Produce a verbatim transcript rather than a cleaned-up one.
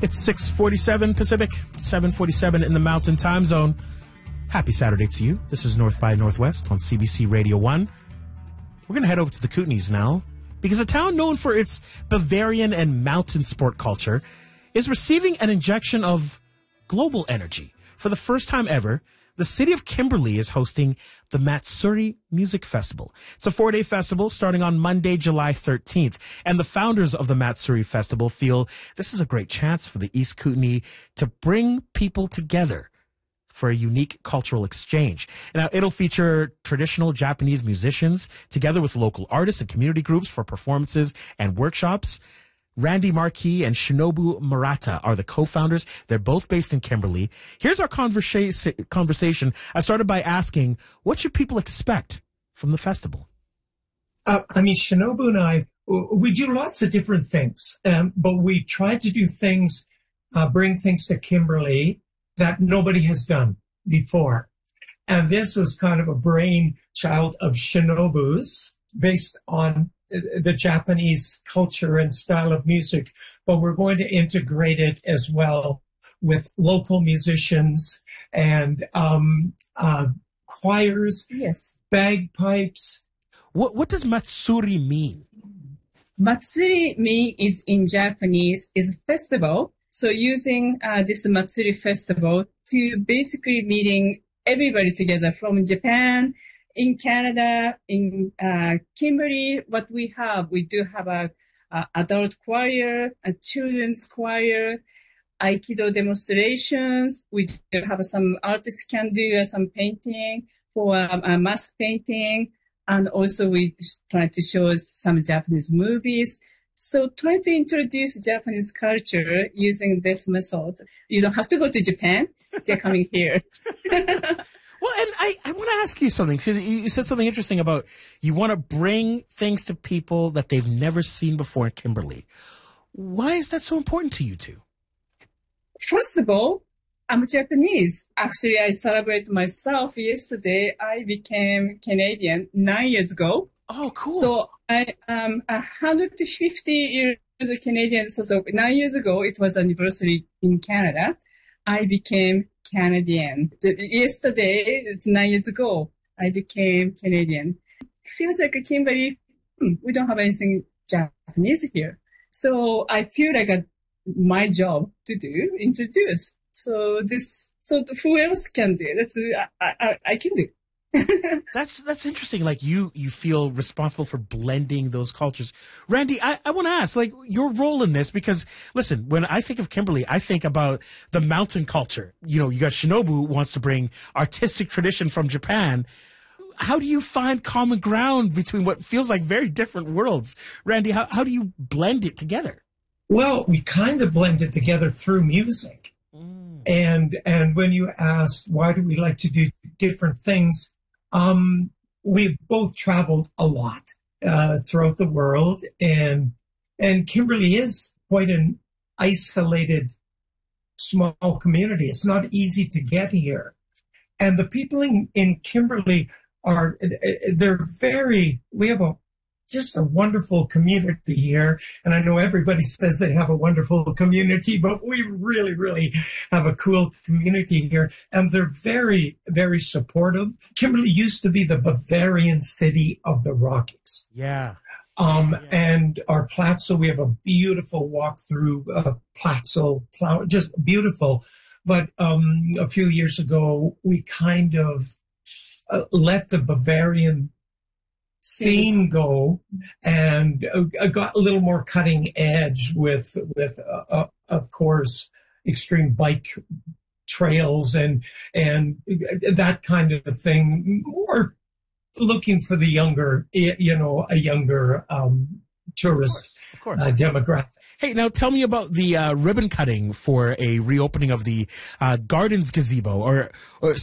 It's six forty-seven Pacific, seven forty-seven in the Mountain Time Zone. Happy Saturday to you. This is North by Northwest on C B C Radio one. We're going to head over to the Kootenays now, because a town known for its Bavarian and mountain sport culture is receiving an injection of global energy. For the first time ever, the city of Kimberley is hosting the Matsuri Music Festival. It's a four-day festival starting on Monday, July thirteenth. And the founders of the Matsuri Festival feel this is a great chance for the East Kootenay to bring people together for a unique cultural exchange. Now, it'll feature traditional Japanese musicians together with local artists and community groups for performances and workshops. Randy Marquis and Shinobu Murata are the co-founders. They're both based in Kimberley. Here's our conversa- conversation. I started by asking, what should people expect from the festival? Uh, I mean, Shinobu and I, we do lots of different things, um, but we try to do things, uh, bring things to Kimberley that nobody has done before. And this was kind of a brainchild of Shinobu's based on the Japanese culture and style of music, but we're going to integrate it as well with local musicians and um, uh, choirs, yes, bagpipes. What what does Matsuri mean? Matsuri mean is in Japanese is festival. So using uh, this Matsuri festival to basically meeting everybody together from Japan, in Canada, in uh, Kimberley, what we have, we do have a, a adult choir, a children's choir, Aikido demonstrations. We do have some artists can do uh, some painting for um, uh, mask painting, and also we try to show some Japanese movies. So try to introduce Japanese culture using this method. You don't have to go to Japan; they're coming here. Well, and I, I want to ask you something, because you said something interesting about you want to bring things to people that they've never seen before in Kimberley. Why is that so important to you two? First of all, I'm Japanese. Actually, I celebrate myself yesterday. I became Canadian nine years ago. Oh, cool. So I am one hundred fifty years Canadian. So, so nine years ago, it was anniversary in Canada. I became Canadian. Yesterday, it's nine years ago, I became Canadian. It feels like a Kimberley, hmm, we don't have anything Japanese here. So I feel like a, my job to do, introduce. So this, so who else can do? That's, I, I, I can do. that's that's interesting. Like you, you feel responsible for blending those cultures. Randy, I, I want to ask, like, your role in this, because listen, when I think of Kimberley, I think about the mountain culture. You know, you got Shinobu who wants to bring artistic tradition from Japan. How do you find common ground between what feels like very different worlds? Randy, how, how do you blend it together? Well, we kind of blend it together through music. Mm. And, and when you asked, why do we like to do different things? Um, we've both traveled a lot, uh, throughout the world, and, and Kimberley is quite an isolated, small community. It's not easy to get here. And the people in, in Kimberley are, they're very, we have a, just a wonderful community here. And I know everybody says they have a wonderful community, but we really, really have a cool community here. And they're very, very supportive. Kimberley used to be the Bavarian city of the Rockies. Yeah. Um, yeah. And our Platzel, we have a beautiful walk through uh, Platzel, flower, just beautiful. But um, a few years ago, we kind of uh, let the Bavarian scene go and uh, got a little more cutting edge with, with uh, uh, of course, extreme bike trails and and that kind of thing. More looking for the younger, you know, a younger um, tourist of course, of course. Uh, demographic. Hey, now tell me about the uh, ribbon cutting for a reopening of the uh, Gardens Gazebo, or, or